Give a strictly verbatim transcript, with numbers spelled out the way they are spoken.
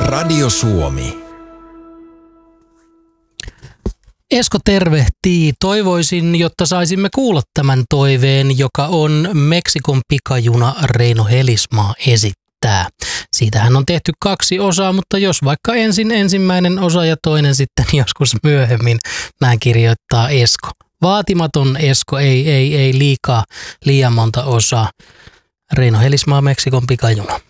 Radio Suomi. Esko tervehtii. Toivoisin, jotta saisimme kuulla tämän toiveen, joka on Meksikon pikajuna Reino Helismaa esittää. Siitähän on tehty kaksi osaa, mutta jos vaikka ensin ensimmäinen osa ja toinen sitten joskus myöhemmin, näin kirjoittaa Esko. Vaatimaton Esko, ei, ei, ei liikaa, liian monta osaa. Reino Helismaa, Meksikon pikajuna.